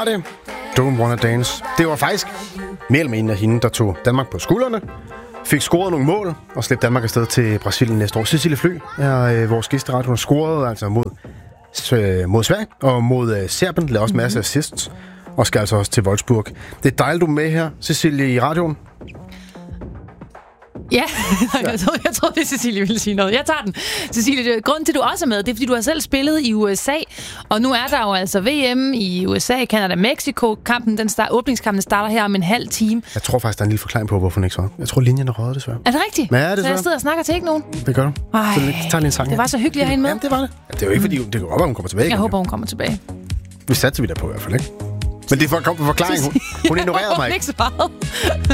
var det. Don't Wanna Dance. Det var faktisk mere eller mindre hende, der tog Danmark på skuldrene, fik scoret nogle mål og slæbte Danmark afsted til Brasilien næste år. Cecilie Flø er vores gæsteret. Hun har scoret altså mod Sverige og mod Serbien. Lavede også masser af assists og skal altså også til Wolfsburg. Det er dejligt, du er med her, Cecilie, i radioen. Ja, jeg troede, det Cecilie ville sige noget. Jeg tager den. Cecilie, grunden til, at du også er med, det er, fordi du har selv spillet i USA, og nu er der jo altså VM i USA, Canada, Mexico. Åbningskampen starter her om en halv time. Jeg tror faktisk, der er en lille forklaring på, hvorfor hun ikke svarer. Jeg tror, linjen er røget, desværre. Er det rigtigt? Ja, så jeg sidder og snakker til ikke nogen? Det gør du. Ej, så tager lige en sang. Det var så hyggeligt at have hende med. Jamen, det var det. Det er jo ikke, fordi det kan godt være, hun kommer tilbage. Jeg håber, hun kommer tilbage. Vi satser vi der på i hvert fald, ikke? Men det er for at komme på forklaring. Hun ignorerede mig ikke. Hun ikke svaret.